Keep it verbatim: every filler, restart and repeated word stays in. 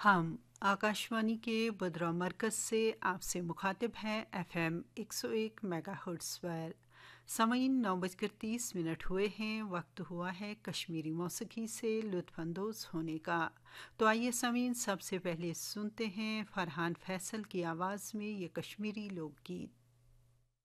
हम आकाशवाणी के बद्रा मरकज़ से आपसे मुखातिब हैं एफएम एक सौ एक मेगाहर्ट्ज़ पर। सामीन नौ बजकर तीस मिनट हुए हैं। वक्त हुआ है कश्मीरी मौसीकी से लुत्फ़अंदोज़ होने का। तो आइए सामीन, सबसे पहले सुनते हैं फरहान फैसल की आवाज़ में ये कश्मीरी लोकगीत।